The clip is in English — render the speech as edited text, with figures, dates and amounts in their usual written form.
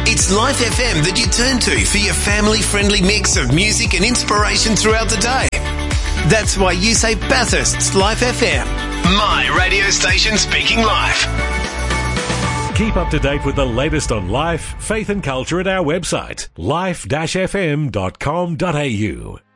It's Life FM that you turn to for your family-friendly mix of music and inspiration throughout the day. That's why you say Bathurst's Life FM. My radio station speaking life. Keep up to date with the latest on life, faith and culture at our website, life-fm.com.au.